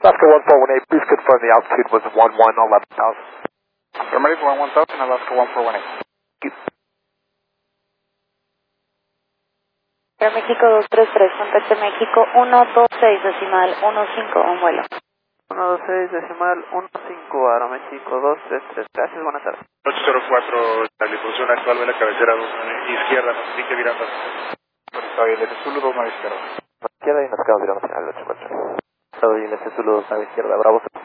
Alaska 1418, please confirm the altitude was 11,000. American 11,000, Alaska 1418. Air México 233, contacte México 126 decimal 15, un vuelo. 126 decimal 15, Aeroméxico 233. Gracias, buenas tardes. 804, la difusión actual de la cabecera 2 izquierda, nos sigue virando. Está bien, el Zulu 2 9 izquierda. Izquierda y nos quedamos virando final del 8. Está bien, el Zulu 2 9 izquierda, Bravo.